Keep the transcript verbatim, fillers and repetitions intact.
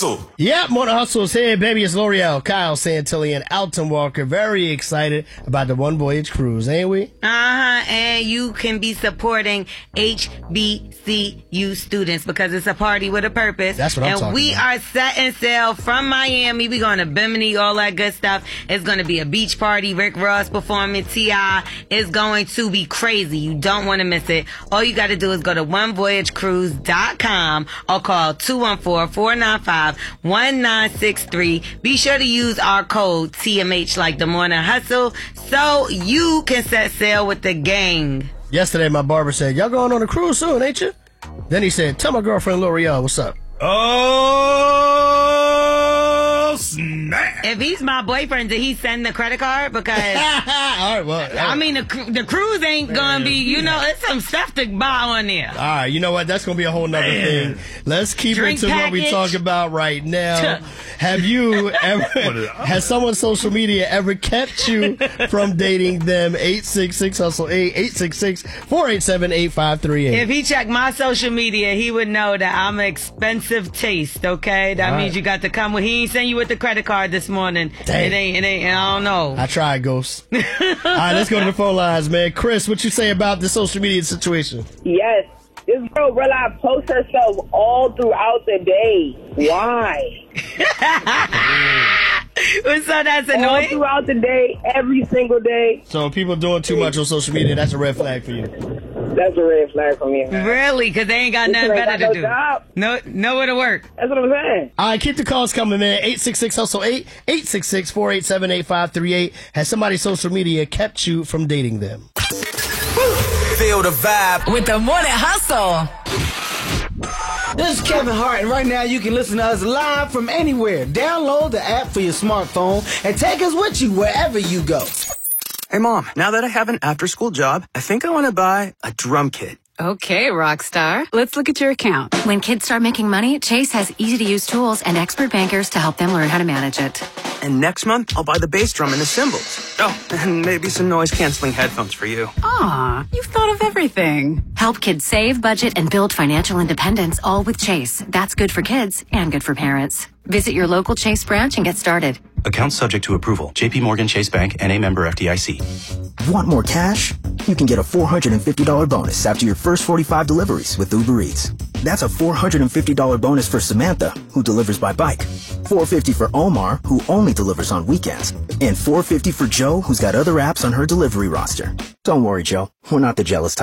Hustle. Yep, Morning Hustle's here, baby. It's L'Oreal, Kyle Santilli, and Alton Walker. Very excited about the One Voyage cruise, ain't we? Uh-huh, and you can be supporting H B C U students because it's a party with a purpose. That's what I'm and talking we about. are setting sail from Miami. We going to Bimini, all that good stuff. It's going to be a beach party. Rick Ross performing, T I is going to be crazy. You don't want to miss it. All you got to do is go to one voyage cruise dot com or call two one four, four nine five, one nine six three. Be sure to use our code T M H like the Morning Hustle so you can set sail with the gang. Yesterday, my barber said, y'all going on a cruise soon, ain't you? Then he said, tell my girlfriend L'Oreal what's up. Oh, snap. If he's my boyfriend, did he send the credit card? Because All right, well. I mean, the, cru- the cruise ain't going to be, you know, it's some stuff to buy on there. All right, you know what? That's going to be a whole nother Man. thing. Let's keep Drink it to what we package. talk about right now. Have you ever, has someone's social media ever kept you from dating them? eight six six hustle eight, eight six six, four eight seven, eight five three eight. If he checked my social media, he would know that I'm an expensive taste, okay? That All means right. you got to come with, he ain't send you with the credit card this morning. Dang. It ain't, it ain't, I don't know. I tried, Ghost. All right, let's go to the phone lines, man. Chris, what you say about the social media situation? Yes. This girl realized posts herself all throughout the day. Why? So that's All annoying? throughout the day, every single day. So people doing too much on social media, that's a red flag for you. That's a red flag for me, man. Really? Because they ain't got Listen, nothing I better got to no do. job. No, nowhere to work. That's what I'm saying. All right, keep the calls coming, man. eight six six hustle eight, eight six six, four eight seven, eight five three eight. Has somebody's social media kept you from dating them? Feel the vibe. With the Morning Hustle. This is Kevin Hart, and right now you can listen to us live from anywhere. Download the app for your smartphone and take us with you wherever you go. Hey, Mom, now that I have an after-school job, I think I want to buy a drum kit. Okay, Rockstar. Let's look at your account. When kids start making money, Chase has easy-to-use tools and expert bankers to help them learn how to manage it. And next month, I'll buy the bass drum and the cymbals. Oh, and maybe some noise-canceling headphones for you. Aw, you've thought of everything. Help kids save, budget, and build financial independence, all with Chase. That's good for kids and good for parents. Visit your local Chase branch and get started. Account subject to approval. J P Morgan Chase Bank, N A member F D I C. Want more cash? You can get a four hundred fifty dollars bonus after your first forty-five deliveries with Uber Eats. That's a four hundred fifty dollars bonus for Samantha, who delivers by bike. four hundred fifty dollars for Omar, who only delivers on weekends. And four hundred fifty dollars for Joe, who's got other apps on her delivery roster. Don't worry, Joe. We're not the jealous type.